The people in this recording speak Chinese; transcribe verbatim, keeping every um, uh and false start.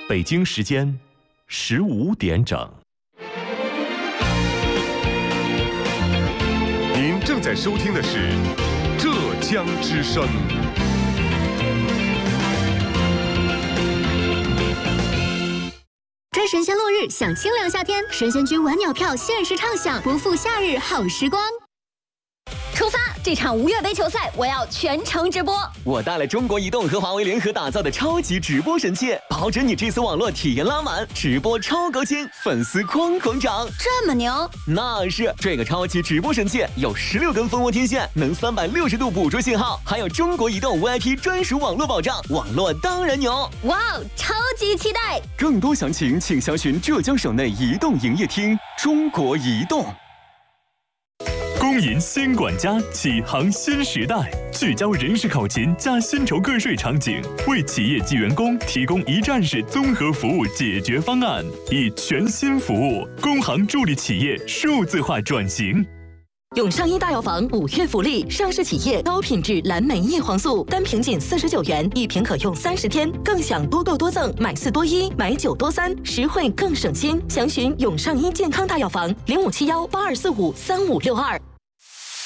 北京时间十五点整。 您正在收听的是浙江之声。 追神仙落日，享清凉夏天，神仙君晚鸟票限时畅享，不负夏日好时光。出发！这场无月杯球赛，我要全程直播。 我带了中国移动和华为联合打造的超级直播神器，保准你这次网络体验拉满，直播超高清，粉丝哐哐涨。 这么牛？ 那是，这个超级直播神器有十六根蜂窝天线，能三百六十度捕捉信号，还有中国移动 V I P 专属网络保障，网络当然牛。 哇哦，超级期待！ 更多详情请详询浙江省内移动营业厅。中国移动。 公银新管家启航新时代，聚焦人事考勤加薪酬个税场景，为企业及员工提供一站式综合服务解决方案，以全新服务，工行助力企业数字化转型。 永上一大药房五月福利，上市企业高品质蓝莓叶黄素，单瓶仅四十九元，一瓶可用三十天，更享多购多赠，买四多一，买九多三，实惠更省心。详询永上一健康大药房零五七幺八二四五三五六二。